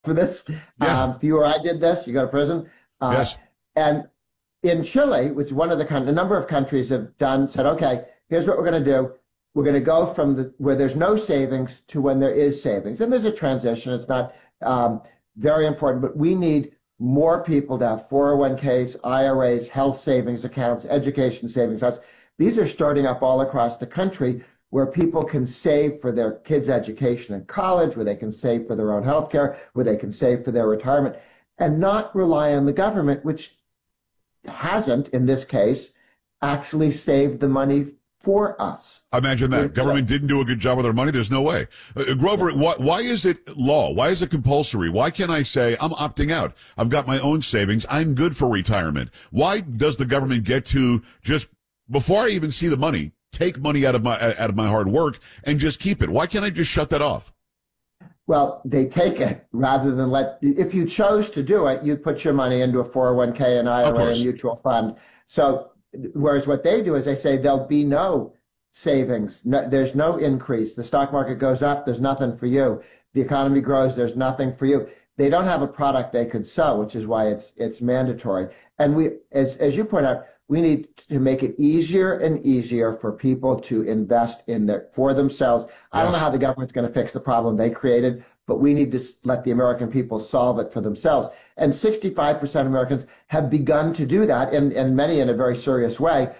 for this. Yeah. If you or I did this, you go to prison. Yes. And in Chile, which one of a number of countries have done, said, okay, here's what we're going to do. We're going to go from where there's no savings to when there is savings. And there's a transition. It's not very important, but we need more people to have 401ks, IRAs, health savings accounts, education savings accounts. These are starting up all across the country where people can save for their kids' education in college, where they can save for their own health care, where they can save for their retirement, and not rely on the government, which hasn't, in this case, actually saved the money for us. Imagine that. Government didn't do a good job with our money. There's no way. Grover, why is it law? Why is it compulsory? Why can't I say, I'm opting out? I've got my own savings. I'm good for retirement. Why does the government get to just, before I even see the money, take money out of my hard work and just keep it? Why can't I just shut that off? Well, they take it rather than if you chose to do it, you'd put your money into a 401k, an IRA, a mutual fund. So, whereas what they do is they say there'll be no savings. No, there's no increase. The stock market goes up. There's nothing for you. The economy grows. There's nothing for you. They don't have a product they could sell, which is why it's mandatory. And we, as you point out, we need to make it easier and easier for people to invest for themselves. Yes. I don't know how the government's going to fix the problem they created, but we need to let the American people solve it for themselves. And 65% of Americans have begun to do that, and many in a very serious way.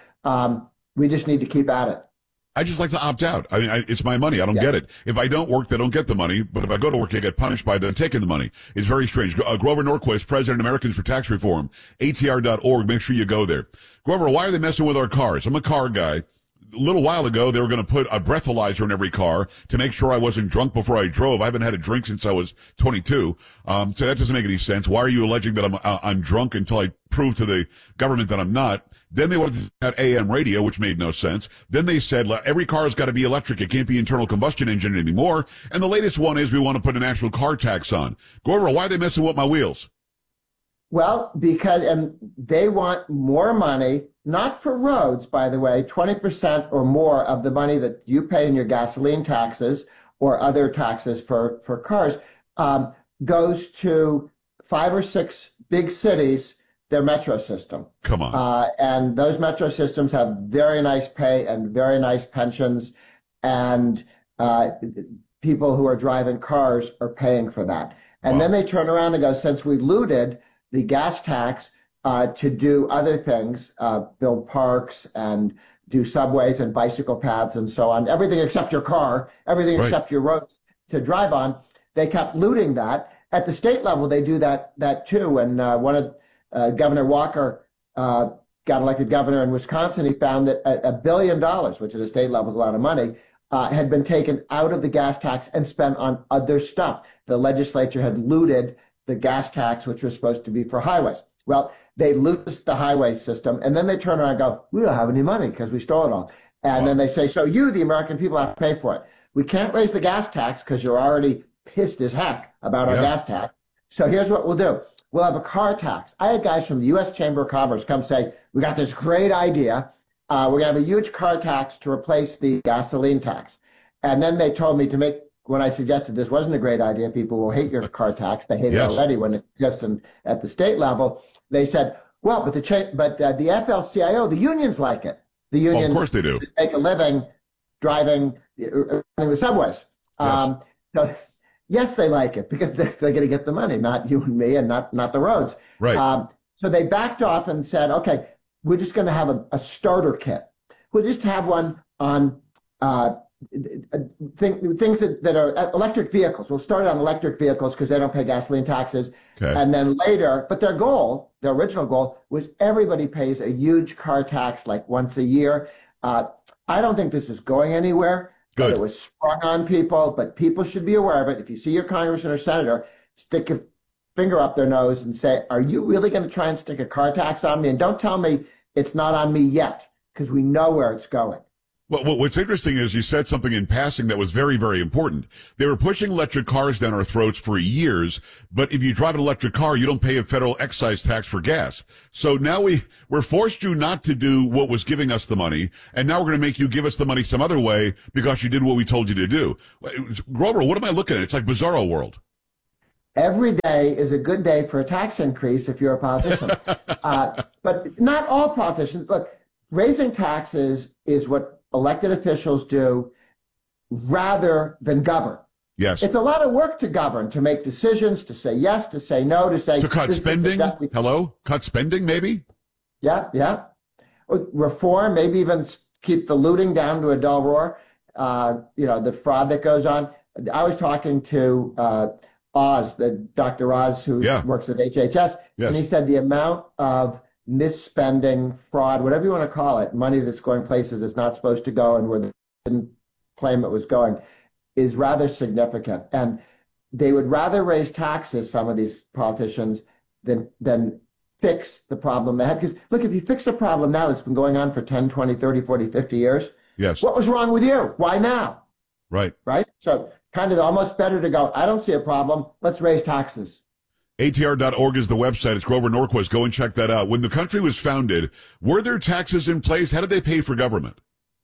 We just need to keep at it. I just like to opt out. I mean, it's my money. I don't get it. If I don't work, they don't get the money. But if I go to work, I get punished by them taking the money. It's very strange. Grover Norquist, President of Americans for Tax Reform, ATR.org. Make sure you go there. Grover, why are they messing with our cars? I'm a car guy. A little while ago, they were going to put a breathalyzer in every car to make sure I wasn't drunk before I drove. I haven't had a drink since I was 22. So that doesn't make any sense. Why are you alleging that I'm drunk until I prove to the government that I'm not? Then they wanted to have AM radio, which made no sense. Then they said every car has got to be electric. It can't be internal combustion engine anymore. And the latest one is we want to put a national car tax on. Grover, why are they messing with my wheels? Well, because they want more money, not for roads, by the way. 20% or more of the money that you pay in your gasoline taxes or other taxes for cars goes to 5 or 6 big cities, their metro system. Come on. And those metro systems have very nice pay and very nice pensions, and people who are driving cars are paying for that. And then they turn around and go, since we looted the gas tax to do other things, build parks and do subways and bicycle paths and so on, everything except your car, everything except your roads to drive on, they kept looting that. At the state level, they do that too. And one of Governor Walker got elected governor in Wisconsin. He found that $1 billion, which at the state level is a lot of money, had been taken out of the gas tax and spent on other stuff. The legislature had looted the gas tax, which was supposed to be for highways. Well, they loot the highway system, and then they turn around and go, we don't have any money because we stole it all. And then they say, so you, the American people, have to pay for it. We can't raise the gas tax because you're already pissed as heck about our gas tax. So here's what we'll do. We'll have a car tax. I had guys from the U.S. Chamber of Commerce come say, we got this great idea. We're going to have a huge car tax to replace the gasoline tax. And then they told me when I suggested this wasn't a great idea, people will hate your car tax. They hate it already when it's just at the state level. They said, well, but the AFL-CIO, the unions like it. The unions, of course they do, make a living running the subways. Yes. So yes, they like it because they're going to get the money, not you and me, and not the roads. Right. So they backed off and said, okay, we're just going to have a starter kit. We'll just have one on things that are electric vehicles. We'll start on electric vehicles because they don't pay gasoline taxes. Okay. And then later, but their original goal was everybody pays a huge car tax like once a year. I don't think this is going anywhere. Good. It was sprung on people, but people should be aware of it. If you see your congressman or senator, stick your finger up their nose and say, are you really going to try and stick a car tax on me? And don't tell me it's not on me yet, because we know where it's going. Well, what's interesting is you said something in passing that was very, very important. They were pushing electric cars down our throats for years, but if you drive an electric car, you don't pay a federal excise tax for gas. So now we're forced you not to do what was giving us the money, and now we're going to make you give us the money some other way because you did what we told you to do. Grover, what am I looking at? It's like Bizarro World. Every day is a good day for a tax increase if you're a politician. But not all politicians. Look, raising taxes is what elected officials do rather than govern. Yes. It's a lot of work to govern, to make decisions, to say yes, to say no, to say... To cut spending? Hello? Cut spending, maybe? Yeah. Reform, maybe even keep the looting down to a dull roar. The fraud that goes on. I was talking to Oz, Dr. Oz, who works at HHS, and he said the amount of misspending, fraud, whatever you want to call it, money that's going places it's not supposed to go and where they didn't claim it was going, is rather significant. And they would rather raise taxes, some of these politicians, than fix the problem they had. Because, look, if you fix a problem now that's been going on for 10, 20, 30, 40, 50 years, what was wrong with you? Why now? Right. So kind of almost better to go, I don't see a problem, let's raise taxes. ATR.org is the website. It's Grover Norquist. Go and check that out. When the country was founded, were there taxes in place? How did they pay for government?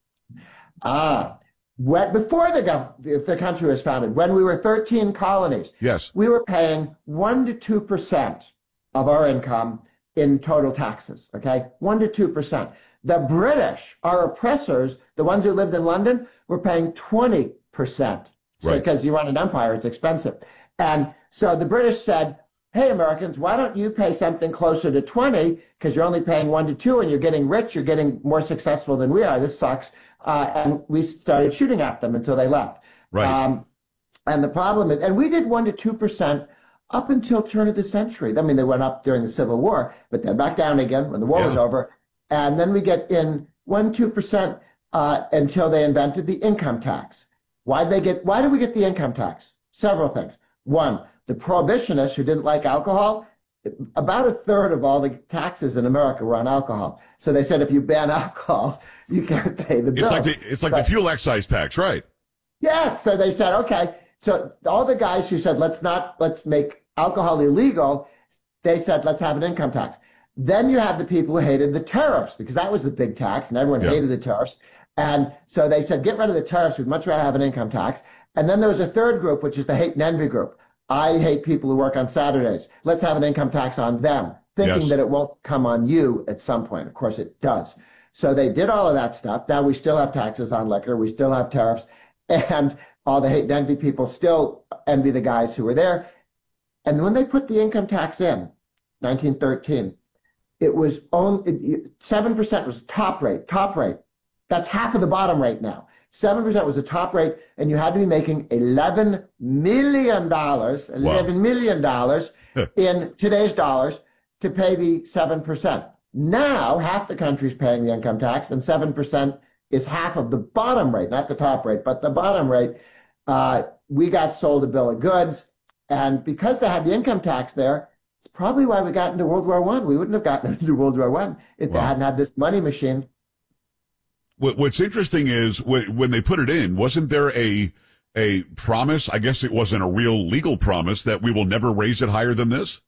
Before the country was founded, when we were 13 colonies, we were paying 1% to 2% of our income in total taxes, okay? 1% to 2%. The British, our oppressors, the ones who lived in London, were paying 20%. Because you run an empire, it's expensive. And so the British said, hey, Americans, why don't you pay something closer to 20 because you're only paying 1% to 2% and you're getting rich, you're getting more successful than we are. This sucks. And we started shooting at them until they left. Right. And the problem is, and we did 1% to 2% up until turn of the century. I mean, they went up during the Civil War, but then back down again when the war was over. And then we get in 1%, 2% until they invented the income tax. Why did we get the income tax? Several things. One, the prohibitionists who didn't like alcohol, about a third of all the taxes in America were on alcohol. So they said if you ban alcohol, you can't pay the bill. It's like the fuel excise tax, right? Yeah. So they said, okay. So all the guys who said let's make alcohol illegal, they said let's have an income tax. Then you had the people who hated the tariffs because that was the big tax and everyone hated the tariffs. And so they said, get rid of the tariffs. We'd much rather have an income tax. And then there was a third group, which is the hate and envy group. I hate people who work on Saturdays. Let's have an income tax on them, thinking that it won't come on you at some point. Of course, it does. So they did all of that stuff. Now we still have taxes on liquor. We still have tariffs. And all the hate and envy people still envy the guys who were there. And when they put the income tax in, 1913, it was only 7% was top rate. That's half of the bottom rate now. 7% was the top rate, and you had to be making $11 million in today's dollars to pay the 7%. Now, half the country's paying the income tax, and 7% is half of the bottom rate, not the top rate, but the bottom rate. We got sold a bill of goods, and because they had the income tax there, it's probably why we got into World War I. We wouldn't have gotten into World War I if they hadn't had this money machine. What's interesting is when they put it in, wasn't there a promise? I guess it wasn't a real legal promise that we will never raise it higher than this.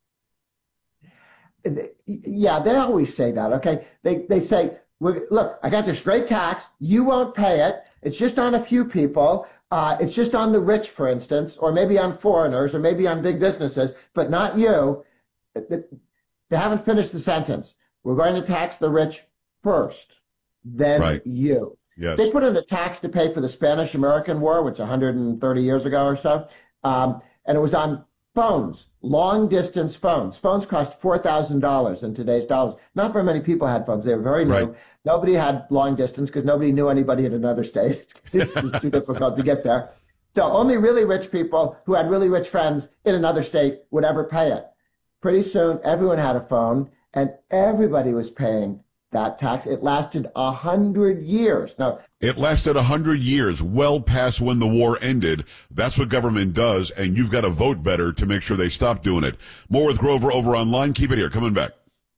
Yeah, they always say that. Okay, they say, look, I got the straight tax. You won't pay it. It's just on a few people. It's just on the rich, for instance, or maybe on foreigners, or maybe on big businesses, but not you. They haven't finished the sentence. We're going to tax the rich first. Then you. Yes. They put in a tax to pay for the Spanish-American War, which 130 years ago or so, and it was on phones, long-distance phones. Phones cost $4,000 in today's dollars. Not very many people had phones. They were very new. Right. Nobody had long-distance because nobody knew anybody in another state. It was too difficult to get there. So only really rich people who had really rich friends in another state would ever pay it. Pretty soon, everyone had a phone, and everybody was paying that tax. It lasted 100 years. Now, it lasted 100 years, well past when the war ended. That's what government does, and you've got to vote better to make sure they stop doing it. More with Grover over online. Keep it here. Coming back.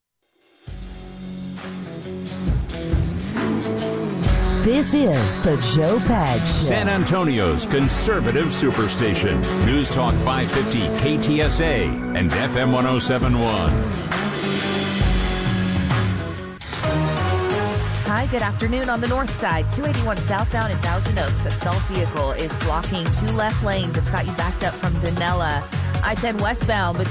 This is the Joe Pags Show. San Antonio's conservative superstation. News Talk 550 KTSA and FM 1071. Hi, good afternoon. On the north side, 281 southbound in Thousand Oaks, a stealth vehicle is blocking two left lanes. It's got you backed up from Danella. I-10 westbound